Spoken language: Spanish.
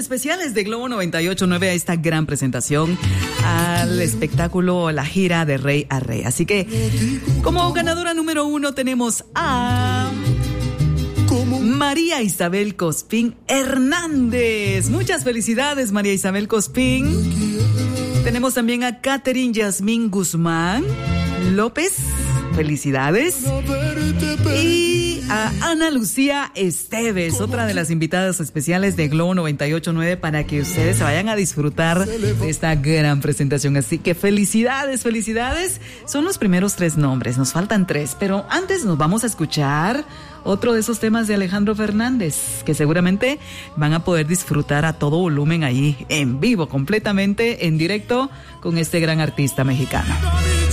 especiales de Globo 98.9 a esta gran presentación al espectáculo La Gira de Rey a Rey. Así que, como ganadora número 1 tenemos a María Isabel Cospín Hernández. Muchas felicidades, María Isabel Cospín. Tenemos también a Catherine Yasmín Guzmán López. Felicidades. Y a Ana Lucía Esteves, otra de las invitadas especiales de Globo 98.9, para que ustedes se vayan a disfrutar de esta gran presentación. Así que felicidades, felicidades. Son los primeros 3 nombres, nos faltan 3, pero antes nos vamos a escuchar otro de esos temas de Alejandro Fernández, que seguramente van a poder disfrutar a todo volumen ahí, en vivo, completamente en directo, con este gran artista mexicano.